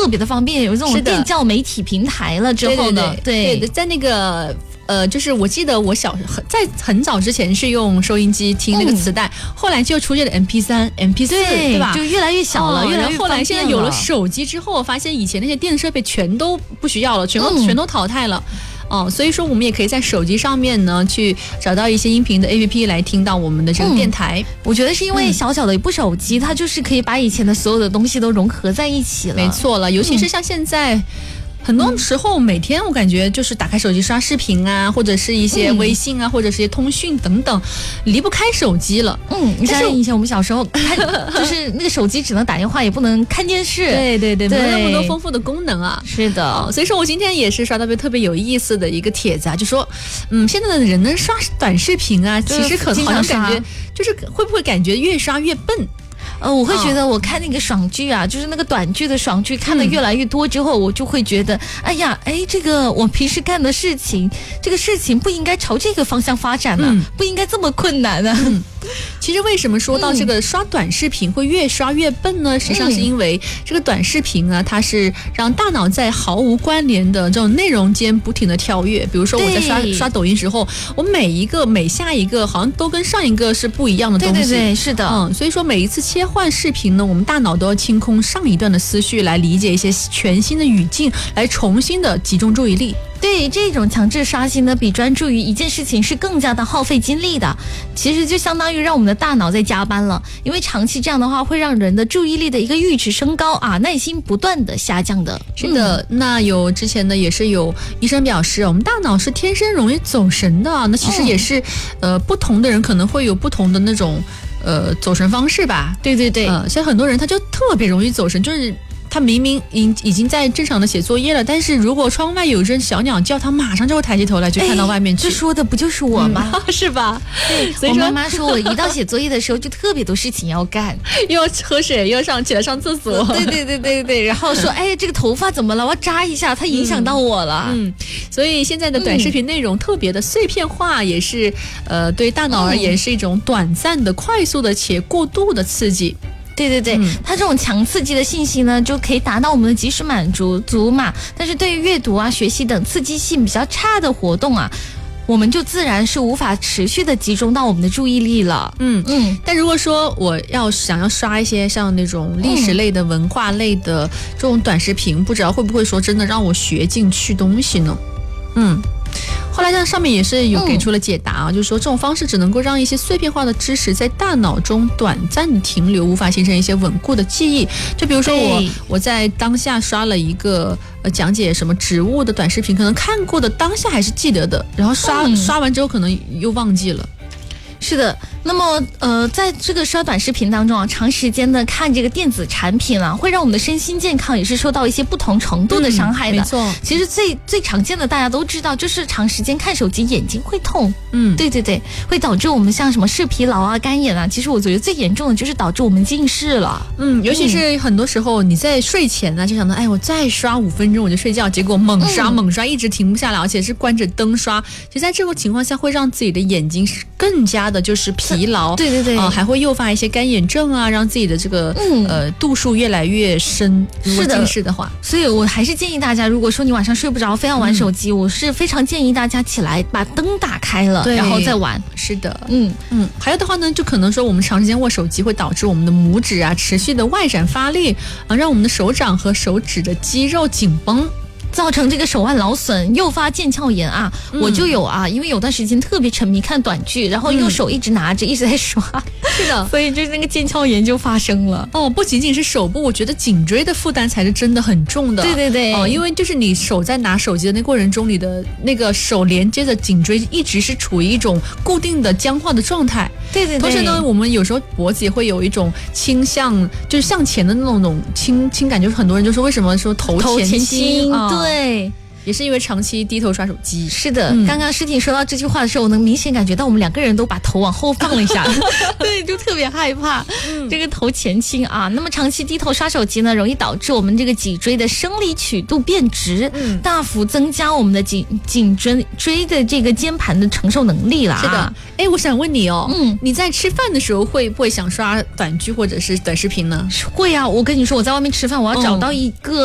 特别的方便，有这种电教媒体平台了之后呢， 对，在那个就是我记得我在很早之前是用收音机听那个磁带，后来就出现了 MP3、MP4， 对吧？ 就越来越小了，越来越后来现在有了手机之后，我发现以前那些电子设备全都不需要了，全都淘汰了。所以说我们也可以在手机上面呢去找到一些音频的 APP 来听到我们的这个电台。 我觉得是因为小小的一部手机，它就是可以把以前的所有的东西都融合在一起了。 没错了，尤其是像现在。很多时候每天我感觉就是打开手机刷视频啊，或者是一些微信啊，或者是一些通讯等等，离不开手机了。 你像以前我们小时候看，就是那个手机只能打电话，也不能看电视。 对，没有那么多丰富的功能啊。 是的， 所以说我今天也是刷到特别有意思的一个帖子啊，就说现在的人呢刷短视频啊，其实好像感觉就是会不会感觉越刷越笨？ 我会觉得我看那个爽剧啊，就是那个短剧的爽剧看的越来越多之后，我就会觉得，这个我平时干的事情，这个事情不应该朝这个方向发展呢，不应该这么困难呢。 其实为什么说到这个刷短视频会越刷越笨呢？实际上是因为这个短视频啊，它是让大脑在毫无关联的这种内容间不停的跳跃。比如说我在刷抖音时候，我每下一个好像都跟上一个是不一样的东西。 对，是的。 所以说每一次切换视频呢，我们大脑都要清空上一段的思绪，来理解一些全新的语境，来重新的集中注意力。 对，这种强制刷新呢，比专注于一件事情是更加的耗费精力的。其实就相当于让我们的大脑在加班了，因为长期这样的话，会让人的注意力的一个阈值升高啊，耐心不断的下降的。 是的，那之前呢也是有医生表示，我们大脑是天生容易走神的。那其实也是不同的人可能会有不同的那种走神方式吧。 对， 所以很多人他就特别容易走神，就是他明明已经在正常的写作业了，但是如果窗外有一只小鸟叫，他马上就会抬起头来就看到外面去。 这说的不就是我吗？ 是吧？ 所以我妈妈说我一到写作业的时候就特别多事情要干， 又要喝水，又起来上厕所。 对，然后说这个头发怎么了？我要扎一下，它影响到我了。 所以现在的短视频内容特别的碎片化，也是对大脑而言是一种短暂的、快速的且过度的刺激。 对，它这种强刺激的信息呢，就可以达到我们的及时满足嘛。但是对于阅读啊、学习等刺激性比较差的活动啊，我们就自然是无法持续的集中到我们的注意力了。 但如果说我想要刷一些像那种历史类的、文化类的这种短视频，不知道会不会说真的让我学进去东西呢？后来上面也是有给出了解答啊，就是说这种方式只能够让一些碎片化的知识在大脑中短暂的停留，无法形成一些稳固的记忆。就比如说我在当下刷了一个讲解什么植物的短视频，可能看过的当下还是记得的，然后刷完之后可能又忘记了。 是的，那么在这个刷短视频当中啊，长时间的看这个电子产品啊，会让我们的身心健康也是受到一些不同程度的伤害的。 没错， 其实最常见的大家都知道，就是长时间看手机眼睛会痛。对，会导致我们像什么视疲劳啊、干眼啊。其实我觉得最严重的就是导致我们近视了。 尤其是很多时候你在睡前呢，就想到我再刷5分钟我就睡觉，结果猛刷一直停不下来，而且是关着灯刷。其实在这种情况下会让自己的眼睛更加的就是疲劳。 对， 还会诱发一些干眼症啊，让自己的这个度数越来越深。如果近视的话， 所以我还是建议大家，如果说你晚上睡不着，非要玩手机，我是非常建议大家起来把灯打开了，然后再玩。 是的，还有的话呢，就可能说我们长时间握手机会导致我们的拇指啊持续的外展发力啊，让我们的手掌和手指的肌肉紧绷， 造成这个手腕劳损，诱发腱鞘炎啊。我就有啊，因为有段时间特别沉迷看短剧，然后右手一直拿着一直在刷， 是的， 所以就是那个腱鞘炎就发生了。 不仅仅是手部，我觉得颈椎的负担才是真的很重的。 对， 因为就是你手在拿手机的那过程中，你的那个手连接的颈椎一直是处于一种固定的僵化的状态。 对， 同时呢，我们有时候脖子也会有一种倾向，就是向前的那种倾感，就是很多人就说为什么说头前倾？ 对。 也是因为长期低头刷手机。 是的，刚刚诗婷说到这句话的时候，我能明显感觉到我们两个人都把头往后放了一下，对，就特别害怕这个头前倾啊。那么长期低头刷手机呢，容易导致我们这个脊椎的生理曲度变直，大幅增加我们的颈椎的这个肩盘的承受能力啦。 是的，我想问你哦，你在吃饭的时候会不会想刷短剧或者是短视频呢？ 会啊，我跟你说，我在外面吃饭，我要找到一个